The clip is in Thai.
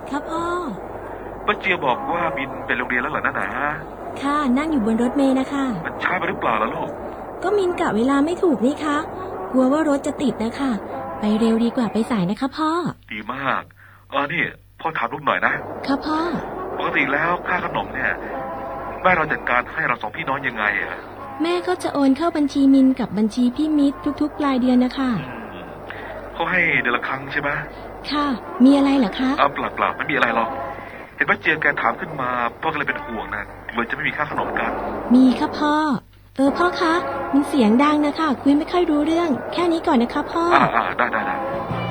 ครับพ่อป้าเจียบอกว่าบินไปโรงเรียนแล้วเหรอนะค่ะนั่งอยู่บนรถเมล์นะคะมันช้าไปหรือเปล่าล่ะลูกก็มินกะเวลาไม่ถูกนี่คะกลัวว่ารถจะติดนะคะไปเร็วดีกว่าไปสายนะคะพ่อดีมากนี่พ่อถามลูกหน่อยนะครับพ่อปกติแล้วค่าขนมเนี่ยแม่เราจัดการให้เราสองพี่น้องยังไงอะแม่ก็จะโอนเข้าบัญชีมินกับบัญชีพี่มิตรทุกๆปลายเดือนนะคะเขาให้เดือนละครั้งใช่ไหมค่ะมีอะไรเหรอคะเปล่าไม่มีอะไรหรอกเห็นป้าเจียแกถามขึ้นมาพ่อก็เลยเป็นห่วงนะเลยจะไม่มีค่าขนมกันมีค่ะพ่อพ่อคะมันเสียงดังนะคะคุยไม่ค่อยรู้เรื่องแค่นี้ก่อนนะคะพ่อได้